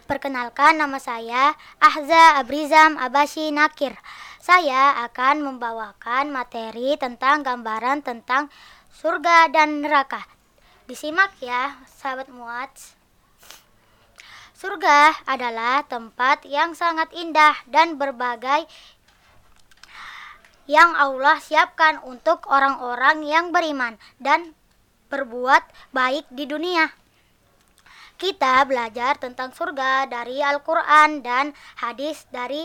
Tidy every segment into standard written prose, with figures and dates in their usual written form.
Perkenalkan, nama saya Ahza Abrizam Abasyi Nakir. Saya akan membawakan materi tentang gambaran tentang surga dan neraka. Disimak ya, sahabat Muats. Surga adalah tempat yang sangat indah dan berbagai yang Allah siapkan untuk orang-orang yang beriman dan berbuat baik di dunia. Kita belajar tentang surga dari Al-Quran dan hadis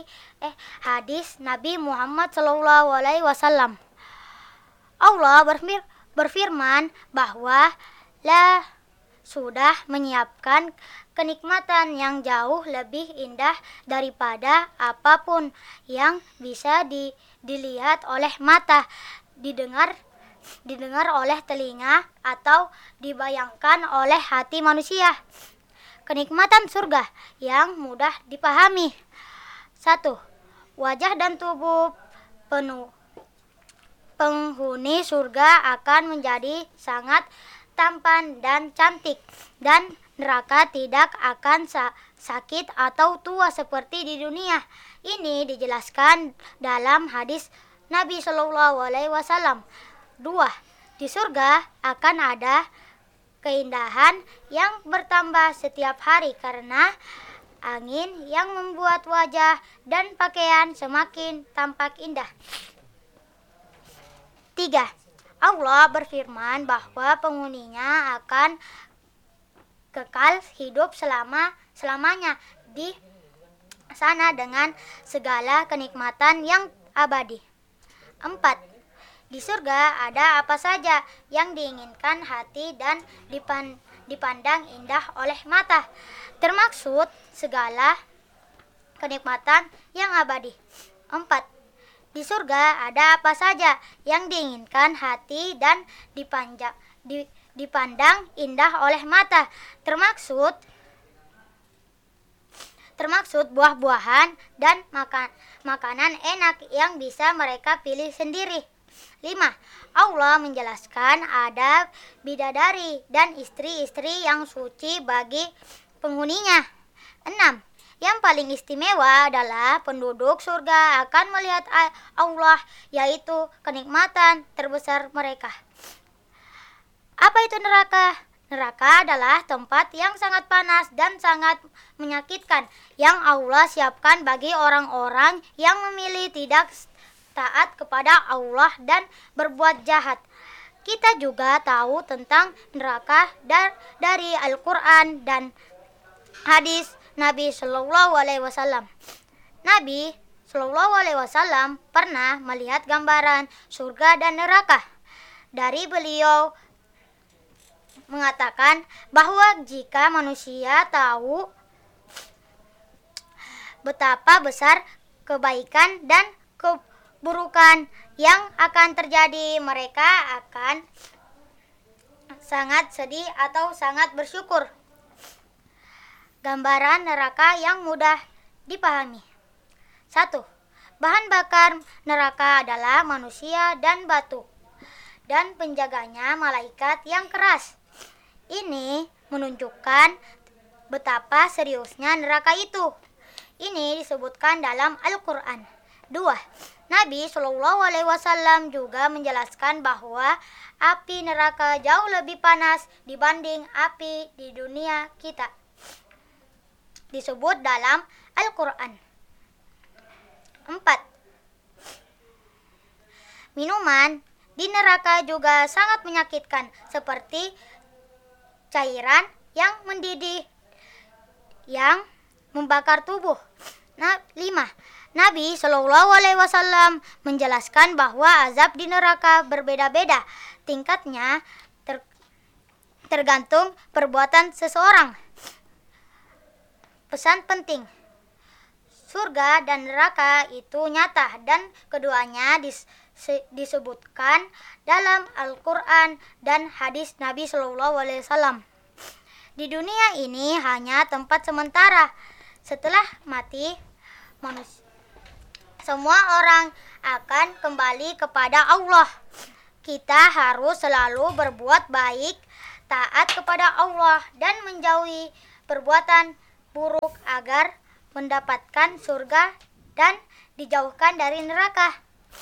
Nabi Muhammad SAW. Allah berfirman bahwa sudah menyiapkan kenikmatan yang jauh lebih indah daripada apapun yang bisa dilihat oleh mata, didengar oleh telinga, atau dibayangkan oleh hati manusia. Kenikmatan surga yang mudah dipahami. 1. Wajah dan tubuh penghuni surga akan menjadi sangat tampan dan cantik, dan neraka tidak akan sakit atau tua seperti di dunia. Ini dijelaskan dalam hadis Nabi SAW. 2. Di surga akan ada keindahan yang bertambah setiap hari karena angin yang membuat wajah dan pakaian semakin tampak indah. 3. Allah berfirman bahwa penghuninya akan kekal hidup selamanya di sana dengan segala kenikmatan yang abadi. 4. Di surga ada apa saja yang diinginkan hati dan dipandang indah oleh mata, termaksud segala kenikmatan yang abadi. 4. Di surga ada apa saja yang diinginkan hati dan dipandang indah oleh mata, termaksud buah-buahan dan makanan enak yang bisa mereka pilih sendiri. 5. Allah menjelaskan ada bidadari dan istri-istri yang suci bagi penghuninya. 6. Yang paling istimewa adalah penduduk surga akan melihat Allah, yaitu kenikmatan terbesar mereka. Apa itu neraka? Neraka adalah tempat yang sangat panas dan sangat menyakitkan yang Allah siapkan bagi orang-orang yang memilih tidak taat kepada Allah dan berbuat jahat. Kita juga tahu tentang neraka dari Al-Quran dan hadis Nabi SAW. Nabi SAW pernah melihat gambaran surga dan neraka. Dari beliau mengatakan bahwa jika manusia tahu betapa besar kebaikan dan keburukan yang akan terjadi, mereka akan sangat sedih atau sangat bersyukur. Gambaran neraka yang mudah dipahami. 1. Bahan bakar neraka adalah manusia dan batu, dan penjaganya malaikat yang keras. Ini menunjukkan betapa seriusnya neraka itu. Ini disebutkan dalam Al-Quran. 2. Nabi SAW juga menjelaskan bahwa api neraka jauh lebih panas dibanding api di dunia kita. Disebut dalam Al-Quran. 4. Minuman di neraka juga sangat menyakitkan, seperti cairan yang mendidih yang membakar tubuh. 5. Nabi SAW menjelaskan bahwa azab di neraka berbeda-beda tingkatnya tergantung perbuatan seseorang. Pesan penting: surga dan neraka itu nyata dan keduanya disebutkan dalam Al-Quran dan hadis Nabi SAW. Di dunia ini hanya tempat sementara. Setelah mati, semua orang akan kembali kepada Allah. Kita harus selalu berbuat baik, taat kepada Allah, dan menjauhi perbuatan buruk agar mendapatkan surga dan dijauhkan dari neraka.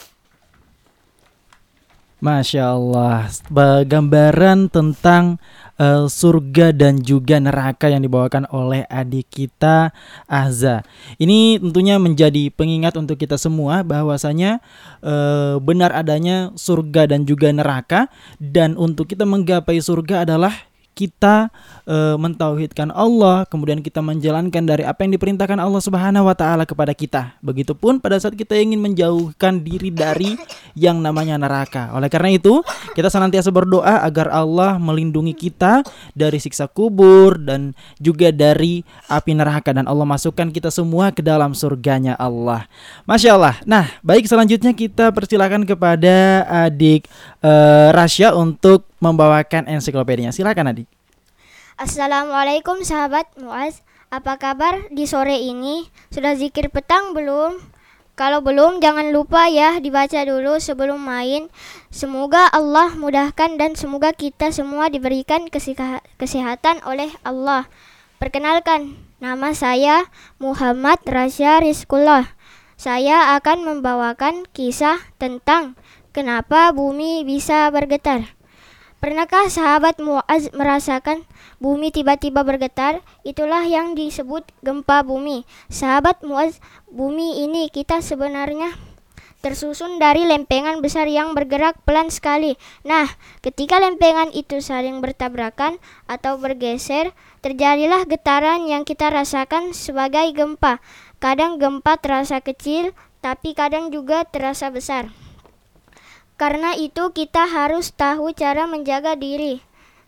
Masya Allah, gambaran tentang surga dan juga neraka yang dibawakan oleh adik kita Ahza. Ini tentunya menjadi pengingat untuk kita semua bahwasanya benar adanya surga dan juga neraka, dan untuk kita menggapai surga adalah kita mentauhidkan Allah, kemudian kita menjalankan dari apa yang diperintahkan Allah Subhanahu wa taala kepada kita. Begitupun pada saat kita ingin menjauhkan diri dari yang namanya neraka. Oleh karena itu, kita senantiasa berdoa agar Allah melindungi kita dari siksa kubur dan juga dari api neraka, dan Allah masukkan kita semua ke dalam surganya Allah. Masya Allah. Nah, baik, selanjutnya kita persilakan kepada adik Rasya untuk membawakan ensiklopedianya. Silakan adik. Assalamualaikum sahabat Muaz. Apa kabar di sore ini? Sudah zikir petang belum? Kalau belum, jangan lupa ya dibaca dulu sebelum main. Semoga Allah mudahkan dan semoga kita semua diberikan kesehatan oleh Allah. Perkenalkan, nama saya Muhammad Rasya Rizkullah. Saya akan membawakan kisah tentang kenapa bumi bisa bergetar. Pernahkah sahabat Muaz merasakan bumi tiba-tiba bergetar? Itulah yang disebut gempa bumi. Sahabat Muaz, bumi ini kita sebenarnya tersusun dari lempengan besar yang bergerak pelan sekali. Nah, ketika lempengan itu saling bertabrakan atau bergeser, terjadilah getaran yang kita rasakan sebagai gempa. Kadang gempa terasa kecil, tapi kadang juga terasa besar. Karena itu kita harus tahu cara menjaga diri.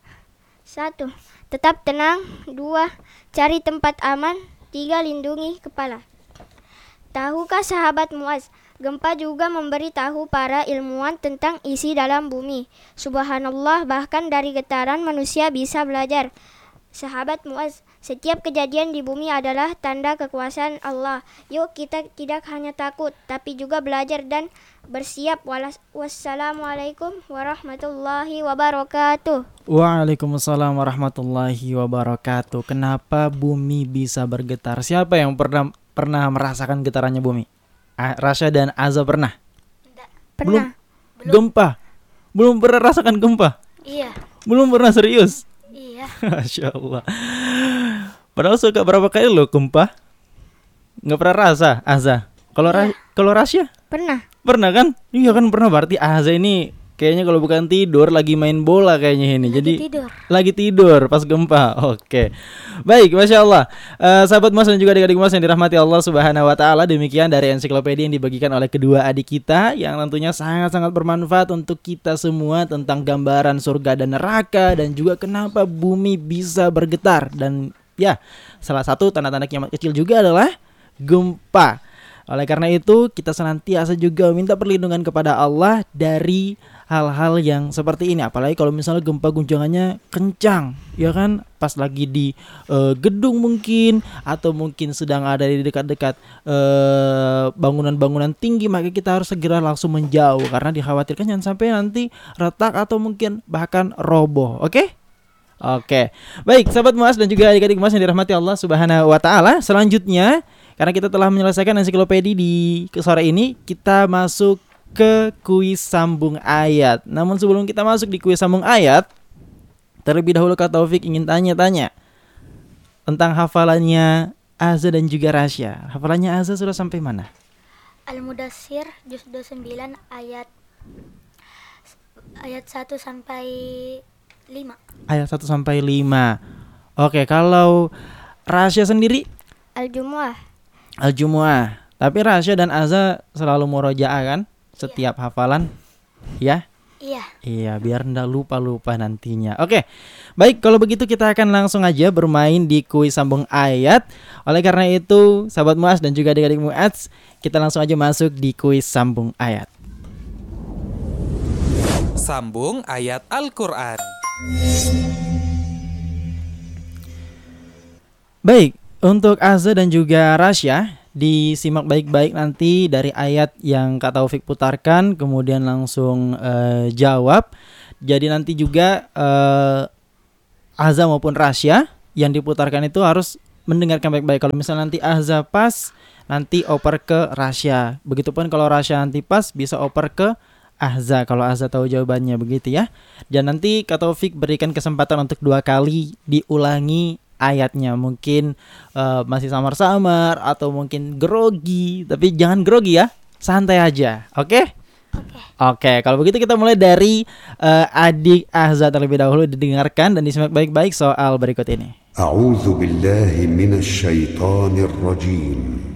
1. Tetap tenang. 2. Cari tempat aman. 3. Lindungi kepala. Tahukah sahabat Muaz, gempa juga memberi tahu para ilmuwan tentang isi dalam bumi. Subhanallah, bahkan dari getaran manusia bisa belajar. Sahabat Muaz, setiap kejadian di bumi adalah tanda kekuasaan Allah. Yuk kita tidak hanya takut, tapi juga belajar dan bersiap. Wassalamualaikum warahmatullahi wabarakatuh. Waalaikumsalam warahmatullahi wabarakatuh. Kenapa bumi bisa bergetar? Siapa yang pernah merasakan getarannya bumi? Rasya dan Azza pernah? Pernah. Belum. Gempa? Belum pernah rasakan gempa? Iya. Belum pernah serius? Iya. Masya Allah. Padahal suka berapa kali lo gempa? Nggak pernah rasa, Azza? Kalau Rasya? Pernah. Pernah kan? Iya kan pernah. Berarti Azza ini kayaknya kalau bukan tidur lagi main bola kayaknya ini. Lagi tidur pas gempa. Oke. Baik, Masya Allah. Sahabat Mas dan juga adik-adik Mas yang dirahmati Allah Subhanahu wa taala, demikian dari ensiklopedia yang dibagikan oleh kedua adik kita yang tentunya sangat-sangat bermanfaat untuk kita semua tentang gambaran surga dan neraka dan juga kenapa bumi bisa bergetar, dan ya, salah satu tanda-tanda kiamat kecil juga adalah gempa. Oleh karena itu, kita senantiasa juga minta perlindungan kepada Allah dari hal-hal yang seperti ini. Apalagi kalau misalnya gempa guncangannya kencang, ya kan? Pas lagi di gedung mungkin, atau mungkin sedang ada di dekat-dekat bangunan-bangunan tinggi, maka kita harus segera langsung menjauh karena dikhawatirkan jangan sampai nanti retak atau mungkin bahkan roboh. Oke? Oke. Baik, sahabat Muaz dan juga adik-adik Muaz yang dirahmati Allah Subhanahu wa taala, selanjutnya karena kita telah menyelesaikan ensiklopedia di sore ini, kita masuk ke kuis sambung ayat. Namun sebelum kita masuk di kuis sambung ayat, terlebih dahulu Kak Taufik ingin tanya-tanya tentang hafalannya Azza dan juga Rasya. Hafalannya Azza sudah sampai mana? Al-Mudassir juz 29 ayat 1 sampai 5. Ayat 1 sampai 5. Oke, kalau Rasya sendiri? Al-Jumu'ah. Tapi Rasya dan Azza selalu murojaah kan? Setiap hafalan, ya? Iya, biar ndak lupa nantinya. Oke, baik, kalau begitu kita akan langsung aja bermain di kuis sambung ayat. Oleh karena itu, sahabat Muaz dan juga adik-adik Muaz, kita langsung aja masuk di kuis sambung ayat. Sambung ayat Al-Quran. Baik, untuk Azza dan juga Rasya, disimak baik-baik nanti dari ayat yang Kak Taufik putarkan, kemudian langsung jawab. Jadi nanti juga Azza maupun Rasya yang diputarkan itu harus mendengarkan baik-baik. Kalau misalnya nanti Ahza pas, nanti oper ke Rasya. Begitupun kalau Rasya nanti pas, bisa oper ke Ahza kalau Ahza tahu jawabannya, begitu ya. Dan nanti Kak Taufik berikan kesempatan untuk 2 kali diulangi ayatnya. Mungkin masih samar-samar atau mungkin grogi, tapi jangan grogi ya, santai aja. Oke? Oke, kalau begitu kita mulai dari adik Ahza terlebih dahulu, didengarkan dan disimak baik-baik soal berikut ini. A'udzu billahi minasy syaithanir rajim.